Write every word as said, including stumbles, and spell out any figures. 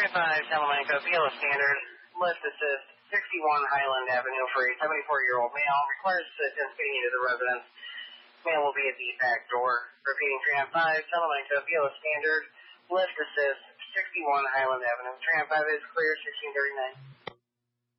five, Salamanca, Viola Standard, lift assist, sixty-one Highland Avenue for a seventy-four-year-old male, requires assistance getting into the residence. Male will be at the back door. Repeating, Tram five, Salamanca, Viola Standard, lift assist, sixty-one Highland Avenue. Tram five is clear, sixteen thirty-nine.